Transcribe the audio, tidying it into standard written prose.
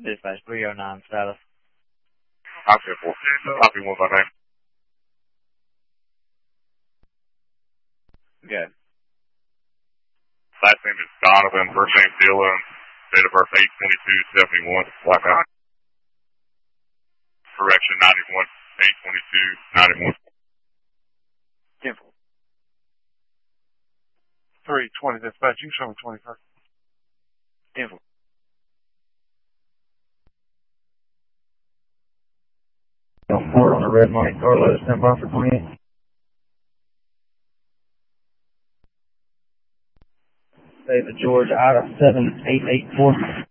Dispatch 309 status. I said 4. Copy 1 by name. Good. Last name is Donovan, first name Dylan, date of birth 8/22/71, black eye. Correction 91, 8/22/91. 320 dispatch, you can show me 21st. Info. Port on a red light, car, let us stand by for 28. David George, out of 7884.